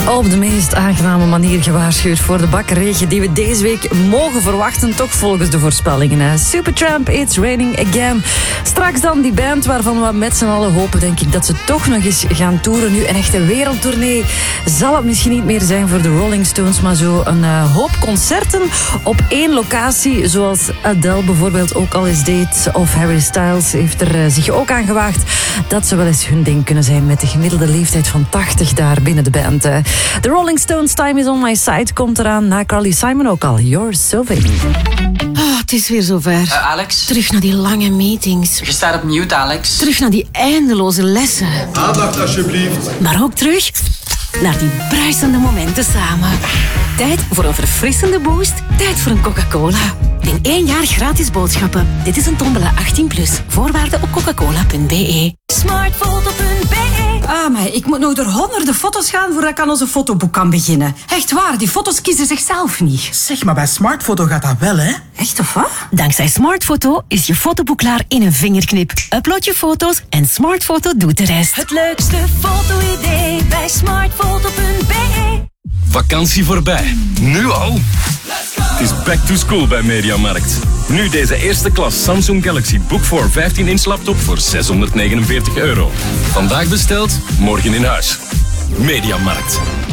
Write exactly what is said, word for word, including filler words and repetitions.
Op de meest aangename manier gewaarschuwd voor de bakkenregen die we deze week mogen verwachten, toch volgens de voorspellingen. Supertramp, It's Raining Again. Straks dan die band waarvan we met z'n allen hopen, denk ik, dat ze toch nog eens gaan toeren. Nu een echte wereldtournee zal het misschien niet meer zijn voor de Rolling Stones, maar zo een uh, hoop concerten op één locatie, zoals Adele bijvoorbeeld ook al eens deed, of Harry Styles heeft er uh, zich ook aan gewaagd. Dat zou wel eens hun ding kunnen zijn met de gemiddelde leeftijd van tachtig daar binnen de band. Uh. De Rolling Stones Time is on My Side komt eraan, na Carly Simon ook al. You're so vain. Oh, het is weer zover. Uh, Alex? Terug naar die lange meetings. Je staat op mute, Alex. Terug naar die eindeloze lessen. Aandacht alsjeblieft. Maar ook terug naar die bruisende momenten samen. Tijd voor een verfrissende boost. Tijd voor een Coca-Cola. In één jaar gratis boodschappen. Dit is een tombola achttien plus. Voorwaarden op coca-cola punt b e. smartfoto punt b e. Ah, maar ik moet nog door honderden foto's gaan voordat ik aan onze fotoboek kan beginnen. Echt waar, die foto's kiezen zichzelf niet. Zeg, maar bij Smartfoto gaat dat wel, hè? Echt of wat? Dankzij Smartfoto is je fotoboek klaar in een vingerknip. Upload je foto's en Smartfoto doet de rest. Het leukste foto-idee bij smartfoto punt b e. Vakantie voorbij. Nu al? Het is back to school bij Mediamarkt. Nu deze eerste klas Samsung Galaxy Book voor vijftien inch laptop voor zeshonderdnegenenveertig euro. Vandaag besteld, morgen in huis. Mediamarkt.